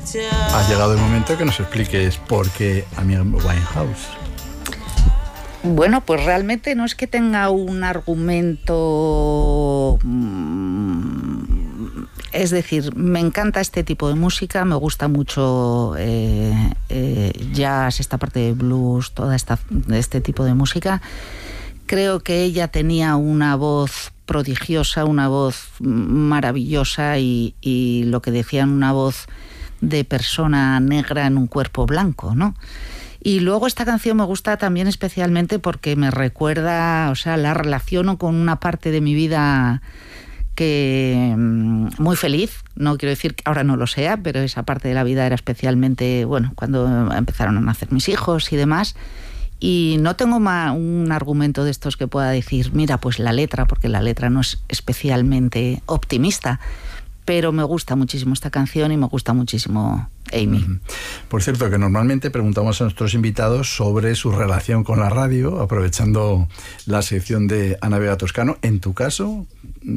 Ha llegado el momento que nos expliques por qué Amy Winehouse. Bueno, pues realmente no es que tenga un argumento... Es decir, me encanta este tipo de música, me gusta mucho jazz, esta parte de blues, este tipo de música. Creo que ella tenía una voz prodigiosa, una voz maravillosa y lo que decían, una voz de persona negra en un cuerpo blanco, ¿no? Y luego esta canción me gusta también especialmente porque me recuerda, o sea, la relaciono con una parte de mi vida que muy feliz, no quiero decir que ahora no lo sea, pero esa parte de la vida era especialmente, bueno, cuando empezaron a nacer mis hijos y demás. Y no tengo un argumento de estos que pueda decir, mira, pues la letra, porque la letra no es especialmente optimista, pero me gusta muchísimo esta canción y me gusta muchísimo Amy. Por cierto, que normalmente preguntamos a nuestros invitados sobre su relación con la radio, aprovechando la sección de Ana Vega Toscano. En tu caso,